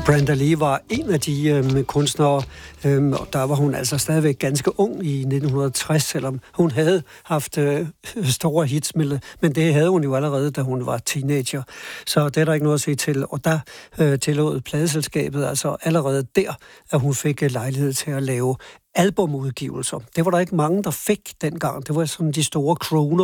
Brenda Lee var en af de kunstnere, og der var hun altså stadigvæk ganske ung i 1960, selvom hun havde haft store hits, men det havde hun jo allerede, da hun var teenager. Så det er der ikke noget at se til, og der tillod pladeselskabet altså allerede der, at hun fik lejlighed til at lave albumudgivelser. Det var der ikke mange, der fik dengang. Det var sådan de store kroner,